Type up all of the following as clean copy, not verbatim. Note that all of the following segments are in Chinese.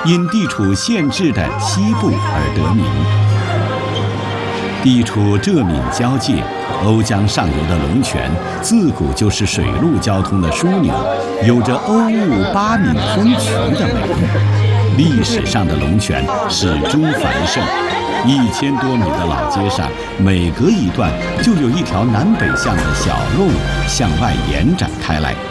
因地处县治的西部而得名。地处浙闽交界，瓯江上游的龙泉自古就是水陆交通的枢纽，有着欧雾八闽通衢的美誉。历史上的龙泉始终繁盛，1000多米的老街上，每隔一段就有一条南北向的小路向外延展开来。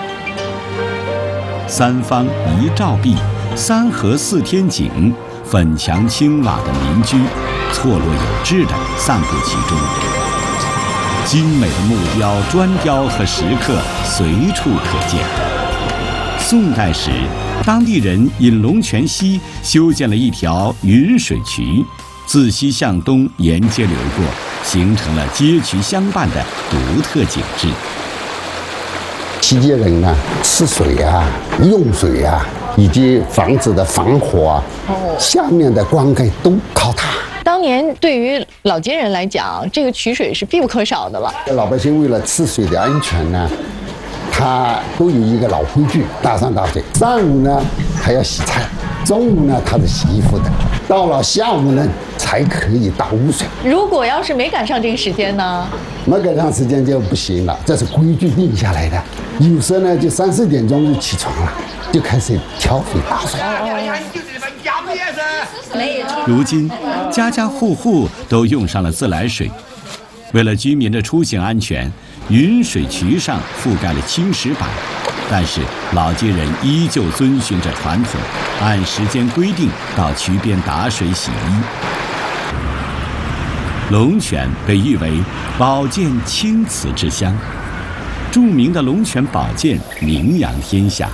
三方一照壁，三河四天井，粉墙青瓦的民居，错落有致地散布其中。精美的木雕、砖雕和石刻随处可见。宋代时，当地人引龙泉溪修建了一条云水渠，自西向东沿街流过，形成了街渠相伴的独特景致。 西街人呢，吃水啊、用水啊，以及房子的防火啊，下面的灌溉都靠它。 当年对于老街人来讲，这个取水是必不可少的了。 老百姓为了吃水的安全呢，他都有一个老规矩：大上大水。上午呢，他要洗菜；中午呢，他是洗衣服的；到了下午呢，才可以打污水。 如果要是没赶上这个时间呢？ 没赶上时间就不行了，这是规矩定下来的。有时候呢，就3、4点钟就起床了，就开始挑水打水。 如今，家家户户都用上了自来水。为了居民的出行安全，云水渠上覆盖了青石板，但是老街人依旧遵循着传统，按时间规定到渠边打水洗衣。龙泉被誉为保健青瓷之乡，著名的龙泉宝剑名扬天下。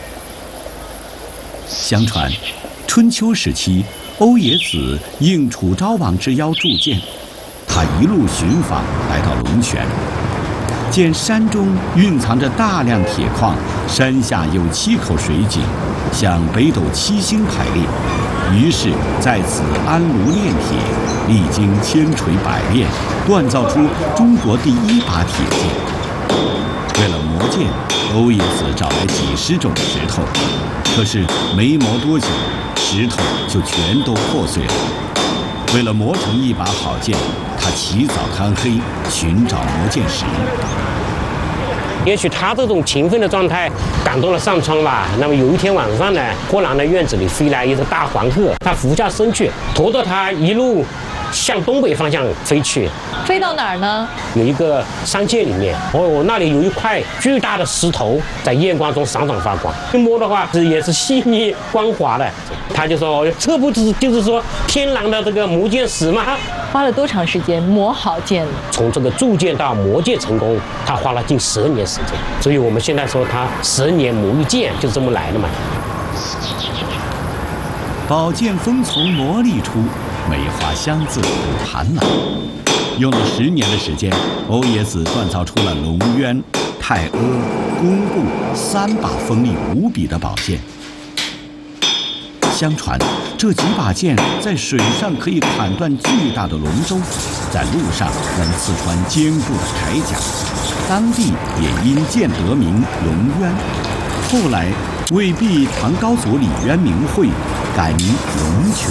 相传，春秋时期，欧冶子应楚昭王之邀铸剑，他一路寻访来到龙泉，见山中蕴藏着大量铁矿，山下有7口水井，向北斗7星排列，于是在此安炉炼铁，历经千锤百炼，锻造出中国第1把铁剑。为了磨剑，欧冶子找来几10种石头，可是没磨多久，石头就全都破碎了。为了磨成一把好剑，他起早贪黑寻找磨剑石。 也许他这种勤奋的状态感动了上苍吧。那么有一天晚上呢，忽然的院子里飞来一只大黄鹤，他俯下身去，驮着他一路向东北方向飞去。 飞到哪儿呢？ 有一个山涧里面，那里有一块巨大的石头，在夜光中闪闪发光。一摸的话，也是细腻光滑的。他就说：“这不就是说天然的这个磨剑石吗？” 花了多长时间磨好剑呢？ 从这个铸剑到磨剑成功，他花了近10年时间。所以我们现在说他10年磨一剑，就这么来的嘛。 宝剑锋从磨砺出，梅花香自苦寒来。用了10年的时间，欧冶子锻造出了龙渊、太阿、工部3把锋利无比的宝剑。相传，这几把剑在水上可以砍断巨大的龙舟，在路上能刺穿坚固的铠甲。当地也因剑得名龙渊。后来，为避唐高祖李渊名讳，改名龙泉。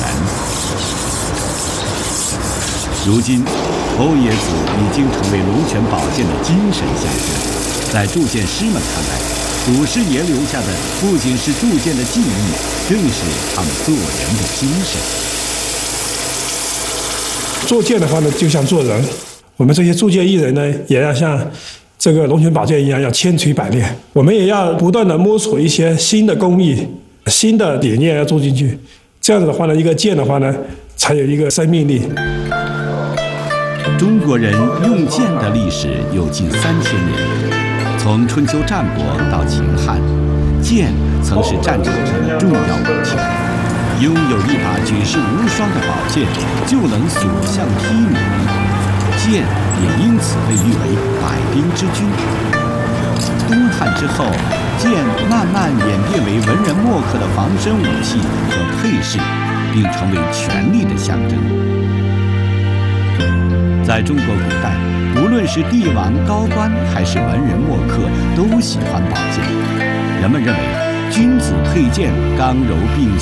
如今，欧冶子已经成为龙泉宝剑的精神象征。在铸剑师们看来，祖师爷留下的不仅是铸剑的技艺，更是他们做人的精神。 做剑的话呢，就像做人，我们这些铸剑艺人呢，也要像这个龙泉宝剑一样，要千锤百炼。我们也要不断的摸索一些新的工艺、新的理念要做进去。这样子的话呢，一个剑的话呢，才有一个生命力。 中国人用剑的历史有近3000年，从春秋战国到秦汉，剑曾是战场上的重要武器。拥有一把举世无双的宝剑，就能所向披靡。剑也因此被誉为百兵之君。东汉之后，剑慢慢演变为文人墨客的防身武器和配饰，并成为权力的象征。在中国古代，无论是帝王、高官还是文人墨客，都喜欢宝剑。人们认为，君子佩剑，刚柔并济。